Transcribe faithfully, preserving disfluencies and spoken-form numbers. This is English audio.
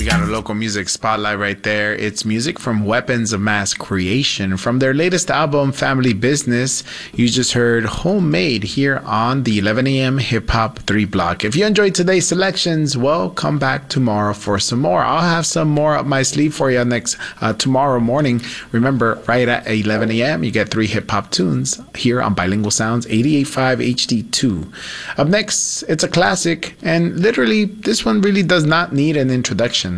got a local music spotlight right there. It's music from Weapons of Mass Creation from their latest album, Family Business. You just heard Homemade here on the eleven a.m. Hip Hop three block. If you enjoyed today's selections, well, come back tomorrow for some more. I'll have some more up my sleeve for you next uh, tomorrow morning. Remember, right at eleven a.m., you get three hip hop tunes here on Bilingual Sounds eighty-eight point five H D two. Up next, it's a classic, and literally, this one really does not need an introduction.